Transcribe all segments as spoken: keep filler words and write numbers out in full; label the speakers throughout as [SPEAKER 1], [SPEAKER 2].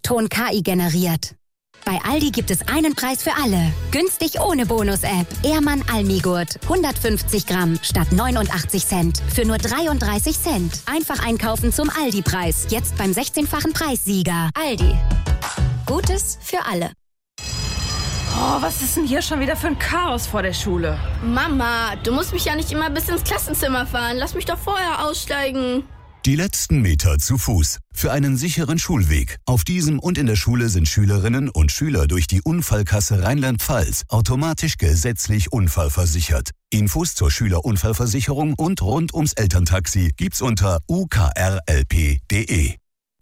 [SPEAKER 1] Ton K I generiert. Bei Aldi gibt es einen Preis für alle. Günstig ohne Bonus-App. Ehrmann Almigurt. hundertfünfzig Gramm statt neunundachtzig Cent. Für nur dreiunddreißig Cent. Einfach einkaufen zum Aldi-Preis. Jetzt beim sechzehnfachen Preissieger. Aldi. Gutes für alle.
[SPEAKER 2] Oh, was ist denn hier schon wieder für ein Chaos vor der Schule?
[SPEAKER 3] Mama, du musst mich ja nicht immer bis ins Klassenzimmer fahren. Lass mich doch vorher aussteigen.
[SPEAKER 4] Die letzten Meter zu Fuß. Für einen sicheren Schulweg. Auf diesem und in der Schule sind Schülerinnen und Schüler durch die Unfallkasse Rheinland-Pfalz automatisch gesetzlich unfallversichert. Infos zur Schülerunfallversicherung und rund ums Elterntaxi gibt's unter u k r l p punkt d e.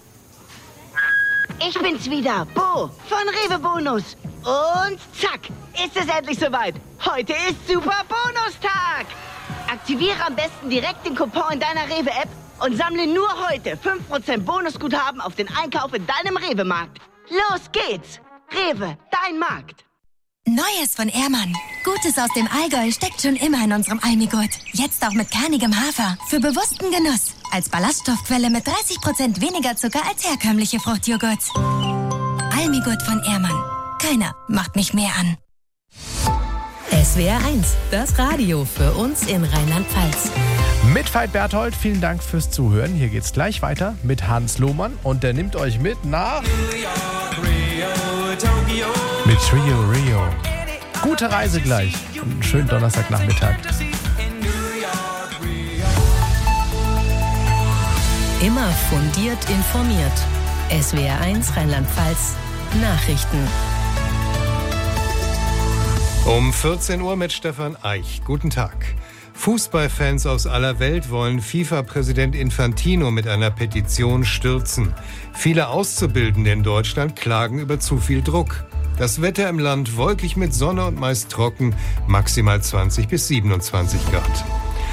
[SPEAKER 5] Ich bin's wieder, Bo von Rewe Bonus. Und zack, ist es endlich soweit. Heute ist Super Bonustag. Aktiviere am besten direkt den Coupon in deiner Rewe-App und sammle nur heute fünf Prozent Bonusguthaben auf den Einkauf in deinem Rewe-Markt. Los geht's. Rewe, dein Markt.
[SPEAKER 6] Neues von Ehrmann. Gutes aus dem Allgäu steckt schon immer in unserem Almigurt. Jetzt auch mit kernigem Hafer. Für bewussten Genuss. Als Ballaststoffquelle mit dreißig Prozent weniger Zucker als herkömmliche Fruchtjoghurts. Almigurt von Ehrmann. Keiner macht mich mehr an.
[SPEAKER 7] S W R eins, das Radio für uns in Rheinland-Pfalz.
[SPEAKER 8] Mit Veit Berthold, vielen Dank fürs Zuhören. Hier geht's gleich weiter mit Hans Lohmann und der nimmt euch mit nach mit Rio Rio. Gute Reise gleich und einen schönen Donnerstagnachmittag.
[SPEAKER 7] Immer fundiert informiert. S W R eins Rheinland-Pfalz Nachrichten.
[SPEAKER 9] Um vierzehn Uhr mit Stefan Eich. Guten Tag. Fußballfans aus aller Welt wollen FIFA-Präsident Infantino mit einer Petition stürzen. Viele Auszubildende in Deutschland klagen über zu viel Druck. Das Wetter im Land wolkig mit Sonne und meist trocken, maximal zwanzig bis siebenundzwanzig Grad.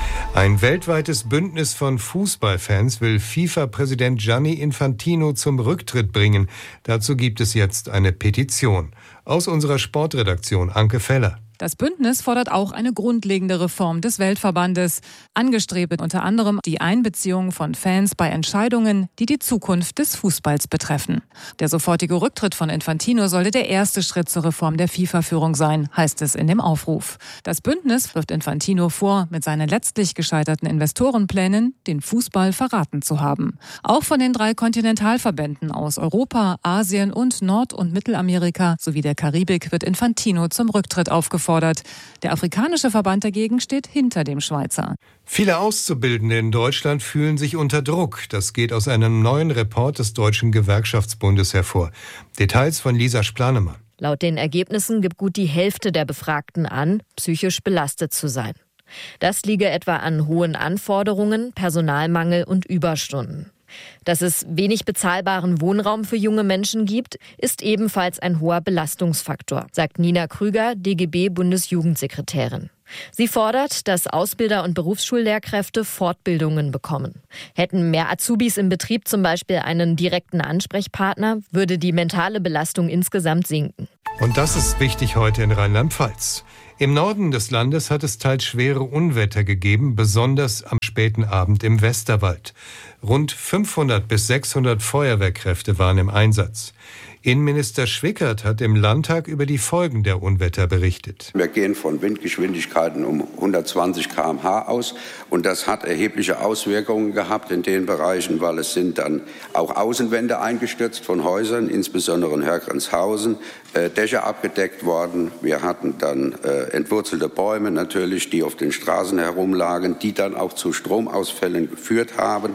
[SPEAKER 9] Ein weltweites Bündnis von Fußballfans will FIFA-Präsident Gianni Infantino zum Rücktritt bringen. Dazu gibt es jetzt eine Petition. Aus unserer Sportredaktion Anke Feller.
[SPEAKER 10] Das Bündnis fordert auch eine grundlegende Reform des Weltverbandes. Angestrebt wird unter anderem die Einbeziehung von Fans bei Entscheidungen, die die Zukunft des Fußballs betreffen. Der sofortige Rücktritt von Infantino sollte der erste Schritt zur Reform der FIFA-Führung sein, heißt es in dem Aufruf. Das Bündnis wirft Infantino vor, mit seinen letztlich gescheiterten Investorenplänen den Fußball verraten zu haben. Auch von den drei Kontinentalverbänden aus Europa, Asien und Nord- und Mittelamerika sowie der Karibik wird Infantino zum Rücktritt aufgefordert. Der afrikanische Verband dagegen steht hinter dem Schweizer.
[SPEAKER 9] Viele Auszubildende in Deutschland fühlen sich unter Druck. Das geht aus einem neuen Report des Deutschen Gewerkschaftsbundes hervor. Details von Lisa Splanemann.
[SPEAKER 11] Laut den Ergebnissen gibt gut die Hälfte der Befragten an, psychisch belastet zu sein. Das liege etwa an hohen Anforderungen, Personalmangel und Überstunden. Dass es wenig bezahlbaren Wohnraum für junge Menschen gibt, ist ebenfalls ein hoher Belastungsfaktor, sagt Nina Krüger, D G B-Bundesjugendsekretärin. Sie fordert, dass Ausbilder und Berufsschullehrkräfte Fortbildungen bekommen. Hätten mehr Azubis im Betrieb zum Beispiel einen direkten Ansprechpartner, würde die mentale Belastung insgesamt sinken.
[SPEAKER 9] Und das ist wichtig heute in Rheinland-Pfalz. Im Norden des Landes hat es teils schwere Unwetter gegeben, besonders am späten Abend im Westerwald. Rund fünfhundert bis sechshundert Feuerwehrkräfte waren im Einsatz. Innenminister Schwickert hat im Landtag über die Folgen der Unwetter berichtet.
[SPEAKER 12] Wir gehen von Windgeschwindigkeiten um hundertzwanzig Kilometer pro Stunde aus und das hat erhebliche Auswirkungen gehabt in den Bereichen, weil es sind dann auch Außenwände eingestürzt von Häusern, insbesondere in Hörgrenshausen, äh, Dächer abgedeckt worden. Wir hatten dann äh, entwurzelte Bäume natürlich, die auf den Straßen herumlagen, die dann auch zu Stromausfällen geführt haben.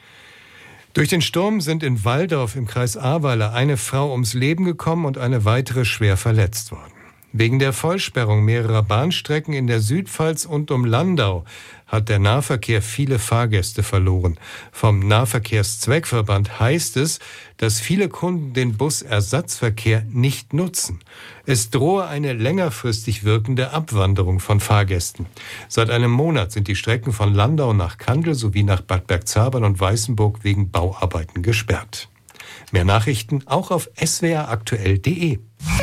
[SPEAKER 9] Durch den Sturm sind in Walldorf im Kreis Ahrweiler eine Frau ums Leben gekommen und eine weitere schwer verletzt worden. Wegen der Vollsperrung mehrerer Bahnstrecken in der Südpfalz und um Landau hat der Nahverkehr viele Fahrgäste verloren. Vom Nahverkehrszweckverband heißt es, dass viele Kunden den Busersatzverkehr nicht nutzen. Es drohe eine längerfristig wirkende Abwanderung von Fahrgästen. Seit einem Monat sind die Strecken von Landau nach Kandel sowie nach Bad Bergzabern und Weißenburg wegen Bauarbeiten gesperrt. Mehr Nachrichten auch auf s w r aktuell punkt d e.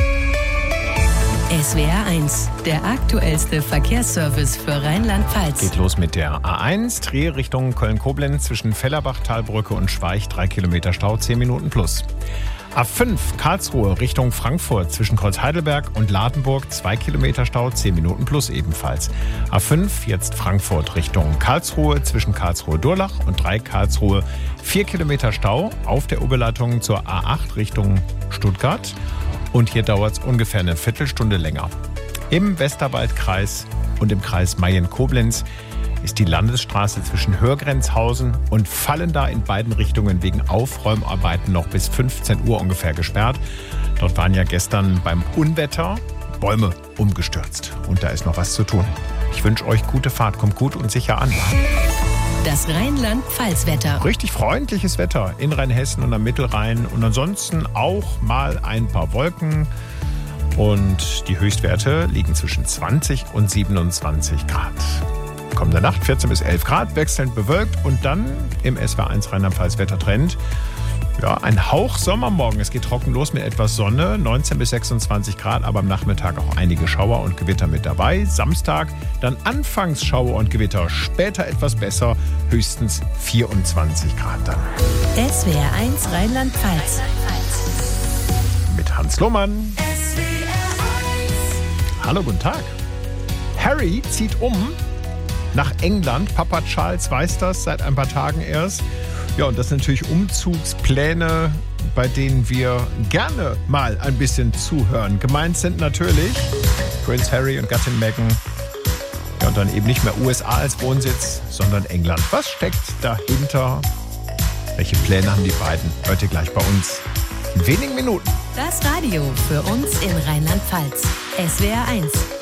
[SPEAKER 7] S W R eins, der aktuellste Verkehrsservice für Rheinland-Pfalz.
[SPEAKER 8] Geht los mit der A eins, Drehrichtung Köln-Koblenz zwischen Fellerbach, Talbrücke und Schweich, drei Kilometer Stau, zehn Minuten plus. A fünf Karlsruhe Richtung Frankfurt zwischen Kreuz Heidelberg und Ladenburg zwei Kilometer Stau, zehn Minuten plus ebenfalls. A fünf jetzt Frankfurt Richtung Karlsruhe zwischen Karlsruhe-Durlach und drei Karlsruhe vier Kilometer Stau auf der Oberleitung zur A acht Richtung Stuttgart. Und hier dauert es ungefähr eine Viertelstunde länger. Im Westerwaldkreis und im Kreis Mayen-Koblenz ist die Landesstraße zwischen Hörgrenzhausen und Vallenda in beiden Richtungen wegen Aufräumarbeiten noch bis fünfzehn Uhr ungefähr gesperrt. Dort waren ja gestern beim Unwetter Bäume umgestürzt. Und da ist noch was zu tun. Ich wünsche euch gute Fahrt. Kommt gut und sicher an.
[SPEAKER 7] Das Rheinland-Pfalz-Wetter.
[SPEAKER 8] Richtig freundliches Wetter in Rheinhessen und am Mittelrhein. Und ansonsten auch mal ein paar Wolken. Und die Höchstwerte liegen zwischen zwanzig und siebenundzwanzig Grad. Kommende Nacht vierzehn bis elf Grad, wechselnd bewölkt. Und dann im S W R eins Rheinland-Pfalz-Wettertrend. Ja, ein Hauch Sommermorgen. Es geht trocken los mit etwas Sonne, neunzehn bis sechsundzwanzig Grad, aber am Nachmittag auch einige Schauer und Gewitter mit dabei. Samstag dann anfangs Schauer und Gewitter, später etwas besser, höchstens vierundzwanzig Grad dann.
[SPEAKER 7] S W R eins Rheinland-Pfalz.
[SPEAKER 8] Mit Hans Lohmann. Hallo, guten Tag. Harry zieht um nach England. Papa Charles weiß das seit ein paar Tagen erst. Ja, und das sind natürlich Umzugspläne, bei denen wir gerne mal ein bisschen zuhören. Gemeint sind natürlich Prince Harry und Gattin Meghan. Ja, und dann eben nicht mehr U S A als Wohnsitz, sondern England. Was steckt dahinter? Welche Pläne haben die beiden? Hört ihr gleich bei uns in wenigen Minuten.
[SPEAKER 7] Das Radio für uns in Rheinland-Pfalz. S W R eins.